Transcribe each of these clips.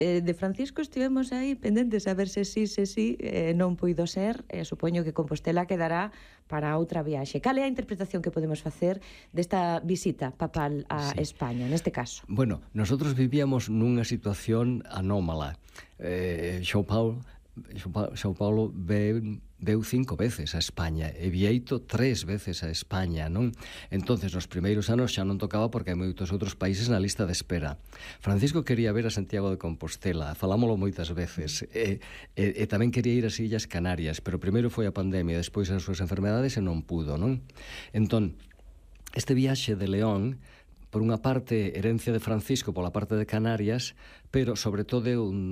De Francisco estivemos aí pendentes a ver se sí, non puido ser, supoño que Compostela quedará para outra viaxe. Cal é a interpretación que podemos facer desta visita papal a España, neste caso? Bueno, nosotros vivíamos nunha situación anómala. Xão Paulo veu 5 veces a España e Vieito 3 veces a España, non? Entonces, nos primeiros anos xa non tocaba porque hai moitos outros países na lista de espera. Francisco quería ver a Santiago de Compostela, falámolo moitas veces, e tamén quería ir ás Illas Canarias, pero primeiro foi a pandemia, despois as súas enfermedades e non pudo, non? Entón, este viaxe de León, por unha parte, herencia de Francisco pola parte de Canarias, pero sobre todo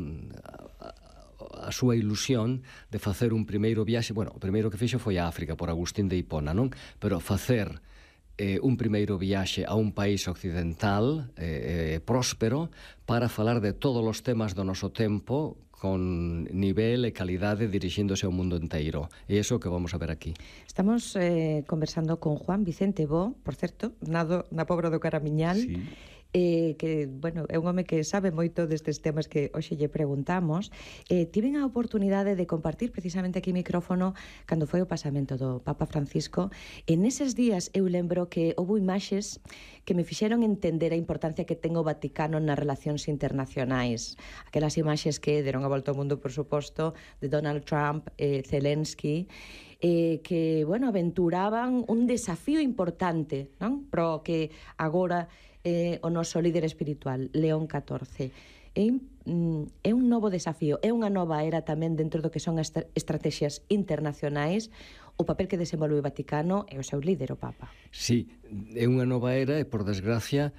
a súa ilusión de facer un primeiro viaxe. Bueno, o primeiro que fixo foi a África, por Agustín de Hipona, non? Pero facer un primeiro viaxe a un país occidental próspero para falar de todos os temas do noso tempo con nivel e calidade dirixíndose ao mundo inteiro. E iso que vamos a ver aquí. Estamos conversando con Juan Vicente Bo, por certo, nado na Pobra do Caramiñal, sí. Que, bueno, é un home que sabe moito destes temas que hoxe lle preguntamos. Tiven a oportunidade de compartir precisamente aquí micrófono cando foi o pasamento do Papa Francisco. En eses días eu lembro que houve imaxes que me fixeron entender a importancia que ten o Vaticano nas relacións internacionais. Aquelas imaxes que deron a volta ao mundo, por suposto, de Donald Trump, Zelensky, que, bueno, aventuraban un desafío importante, non? Pro que agora o noso líder espiritual, León XIV. É un novo desafío, é unha nova era tamén dentro do que son as estrategias internacionais, o papel que desenvolve o Vaticano e o seu líder, o Papa. Sí, é unha nova era e, por desgracia,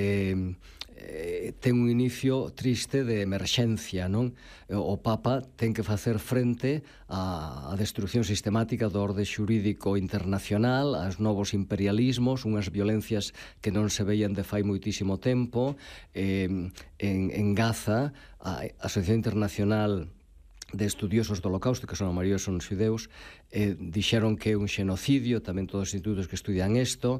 ten un inicio triste de emerxencia, non? O Papa ten que facer frente á destrucción sistemática do orde xurídico internacional, aos novos imperialismos, unhas violencias que non se veían de fai moitísimo tempo. En Gaza, a Asociación Internacional de Estudiosos do Holocausto, que son a maioría son xudeus, dixeron que é un xenocidio, tamén todos os institutos que estudian isto.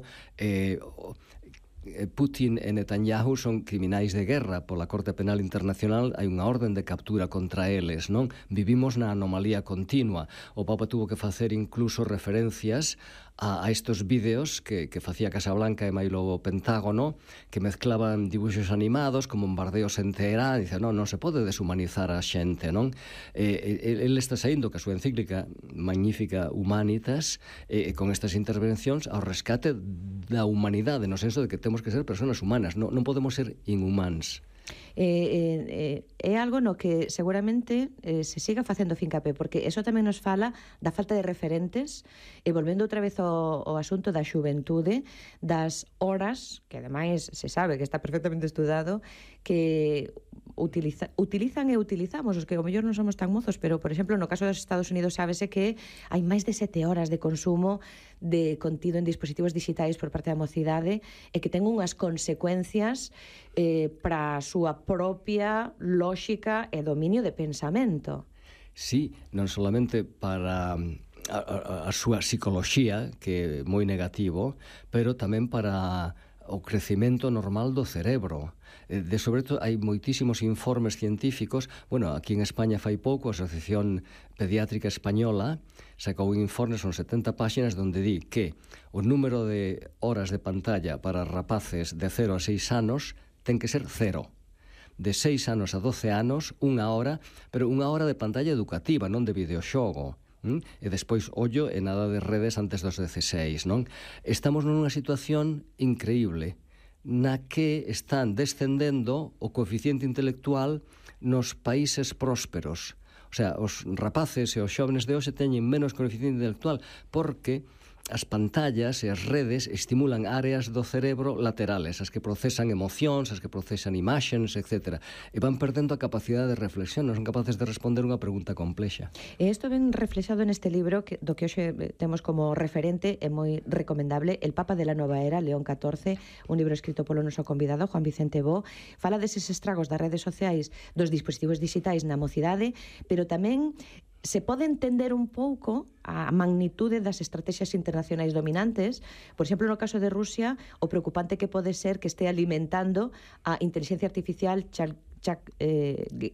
Putin e Netanyahu son criminais de guerra pola Corte Penal Internacional, hai unha orden de captura contra eles, non? Vivimos na anomalía continua. O Papa tuvo que facer incluso referencias a estos vídeos que facía Casablanca e mailo o Pentágono, que mezclaban dibuxos animados con bombardeos en Teherán. Dice, non se pode deshumanizar a xente, non? Ele está saindo ca súa encíclica magnífica Humanitas, con estas intervencións ao rescate da humanidade, no senso de que temos que ser persoas humanas, non podemos ser inhumanos. É algo no que seguramente se siga facendo fincapé, porque eso tamén nos fala da falta de referentes, e volvendo outra vez ao asunto da xuventude, das horas, que ademais se sabe que está perfectamente estudado, que utilizan e utilizamos, os que ao mellor non somos tan mozos, pero, por exemplo, no caso dos Estados Unidos sábese que hai máis de 7 horas de consumo de contido en dispositivos digitais por parte da mocidade, e que ten unhas consecuencias para a súa propia lógica e dominio de pensamento. Sí, non solamente para a súa psicoloxía, que é moi negativo, pero tamén para o crecimento normal do cerebro. Sobre todo, hai moitísimos informes científicos. Bueno, aquí en España fai pouco, a Asociación Pediátrica Española sacou un informe, son 70 páxinas, onde di que o número de horas de pantalla para rapaces de 0 a 6 anos ten que ser 0. De 6 anos a 12 anos, 1 hora, pero 1 hora de pantalla educativa, non de videoxogo. E despois, ollo, e nada de redes antes dos 16, non? Estamos nunha situación increíble na que están descendendo o coeficiente intelectual nos países prósperos. O sea, os rapaces e os xóvenes de hoxe teñen menos coeficiente intelectual porque as pantallas e as redes estimulan áreas do cerebro laterales, as que procesan emocións, as que procesan imaxes, etc. E van perdendo a capacidade de reflexión, non son capaces de responder unha pregunta complexa. E isto ven reflexado neste libro do que hoxe temos como referente, é moi recomendable, El Papa de la Nova Era, León XIV, un libro escrito polo noso convidado, Juan Vicente Bo. Fala deses estragos das redes sociais, dos dispositivos digitais na mocidade, pero tamén se pode entender un pouco a magnitude das estrategias internacionais dominantes. Por exemplo, no caso de Rusia, o preocupante que pode ser que este alimentando a inteligencia artificial xa